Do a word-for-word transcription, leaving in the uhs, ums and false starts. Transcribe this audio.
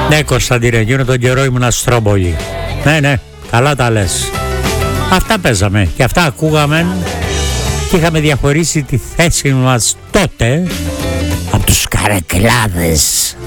Ναι, Κωνσταντίνε, εκείνο τον καιρό ήμουν Αστρόμπολη. Ναι, ναι, καλά τα λες. Αυτά παίζαμε και αυτά ακούγαμε και είχαμε διαχωρίσει τη θέση μας τότε από τους καρεκλάδες.